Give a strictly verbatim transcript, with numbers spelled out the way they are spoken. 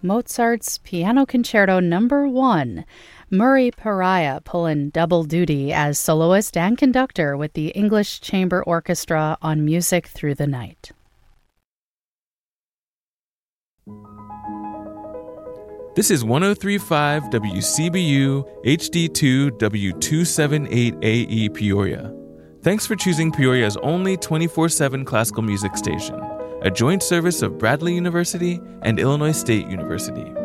Mozart's Piano Concerto Number One. Murray Pariah pulling double duty as soloist and conductor with the English Chamber Orchestra on Music Through the Night. This is one oh three point five W C B U H D two W two seventy-eight A E Peoria. Thanks for choosing Peoria's only twenty-four seven classical music station, a joint service of Bradley University and Illinois State University.